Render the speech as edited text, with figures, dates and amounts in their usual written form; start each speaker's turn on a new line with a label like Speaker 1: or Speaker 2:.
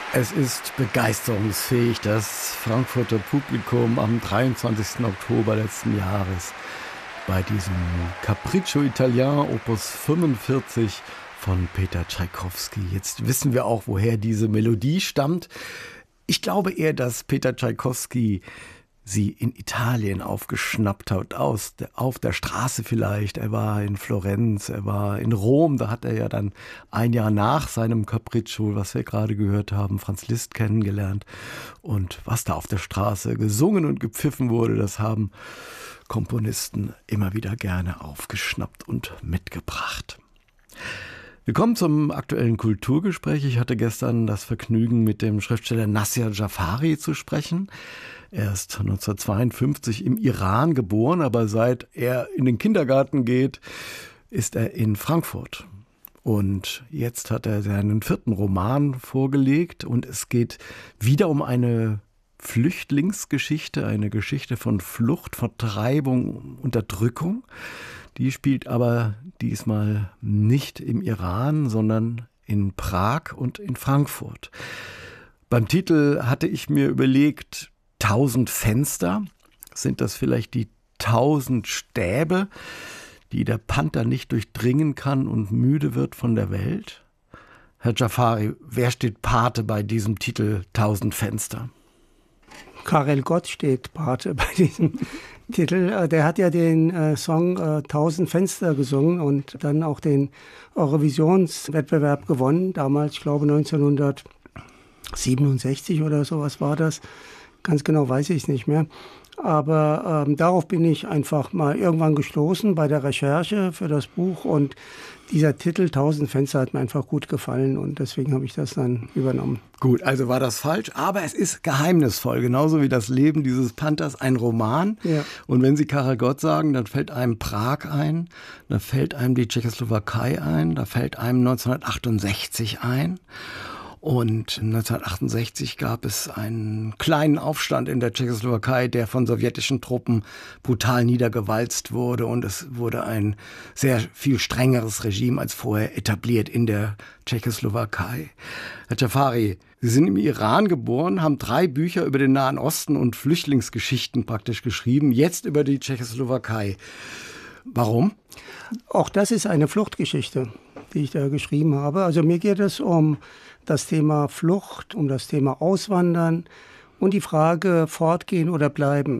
Speaker 1: Es ist begeisterungsfähig, das Frankfurter Publikum am 23. Oktober letzten Jahres bei diesem Capriccio Italien Opus 45 von Peter Tschaikowski. Jetzt wissen wir auch, woher diese Melodie stammt. Ich glaube eher, dass Peter Tschaikowski sie in Italien aufgeschnappt hat, auf der Straße vielleicht. Er war in Florenz, er war in Rom, da hat er ja dann ein Jahr nach seinem Capriccio, was wir gerade gehört haben, Franz Liszt kennengelernt. Und was da auf der Straße gesungen und gepfiffen wurde, das haben Komponisten immer wieder gerne aufgeschnappt und mitgebracht. Wir kommen zum aktuellen Kulturgespräch. Ich hatte gestern das Vergnügen, mit dem Schriftsteller Nassir Jafari zu sprechen. Er ist 1952 im Iran geboren, aber seit er in den Kindergarten geht, ist er in Frankfurt. Und jetzt hat er seinen 4. Roman vorgelegt und es geht wieder um eine Flüchtlingsgeschichte, eine Geschichte von Flucht, Vertreibung, Unterdrückung. Die spielt aber diesmal nicht im Iran, sondern in Prag und in Frankfurt. Beim Titel hatte ich mir überlegt, 1000 Fenster, sind das vielleicht die 1000 Stäbe, die der Panther nicht durchdringen kann und müde wird von der Welt? Herr Jafari, wer steht Pate bei diesem Titel 1000 Fenster?
Speaker 2: Karel Gott steht Pate bei diesem Titel. Der hat ja den Song 1000 Fenster gesungen und dann auch den Eurovisionswettbewerb gewonnen. Damals, ich glaube 1967 oder sowas war das. Ganz genau weiß ich es nicht mehr. Aber darauf bin ich einfach mal irgendwann gestoßen bei der Recherche für das Buch. Und dieser Titel 1000 Fenster hat mir einfach gut gefallen und deswegen habe ich das dann übernommen.
Speaker 1: Gut, also war das falsch, aber es ist geheimnisvoll, genauso wie das Leben dieses Panthers, ein Roman. Ja. Und wenn Sie Karel Gott sagen, dann fällt einem Prag ein, dann fällt einem die Tschechoslowakei ein, da fällt einem 1968 ein. Und 1968 gab es einen kleinen Aufstand in der Tschechoslowakei, der von sowjetischen Truppen brutal niedergewalzt wurde. Und es wurde ein sehr viel strengeres Regime als vorher etabliert in der Tschechoslowakei. Herr Jafari, Sie sind im Iran geboren, haben 3 Bücher über den Nahen Osten und Flüchtlingsgeschichten praktisch geschrieben, jetzt über die Tschechoslowakei. Warum?
Speaker 2: Auch das ist eine Fluchtgeschichte, die ich da geschrieben habe. Also mir geht es um das Thema Flucht, um das Thema Auswandern und die Frage fortgehen oder bleiben.